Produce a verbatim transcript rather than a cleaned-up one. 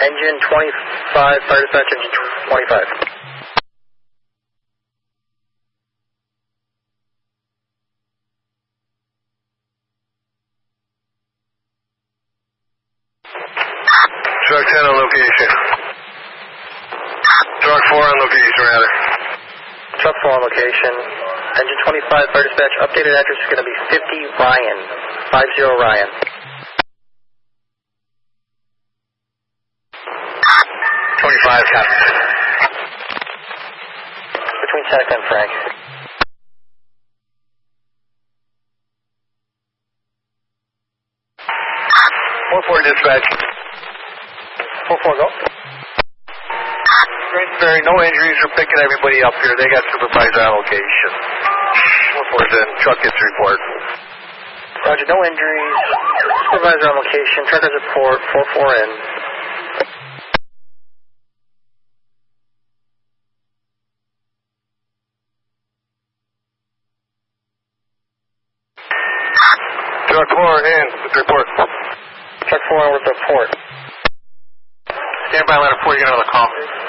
Engine twenty-five, fire dispatch, engine twenty-five. Truck ten on location. Truck four on location, rather. Truck four on location. Engine twenty-five, fire dispatch. Updated address is going to be fifty Ryan. five zero Ryan. twenty-five, copy. Between Santa Fe and Frank. four four dispatch. four four, go. Granbury, no injuries. We're picking everybody up here. They got supervisor on location. four four's in. Truck gets report. Roger, no injuries. Supervisor on location. Truckers report. four four in. Truck four in with report. Truck four in with report. Stand by, ladder four, you're going to have a call.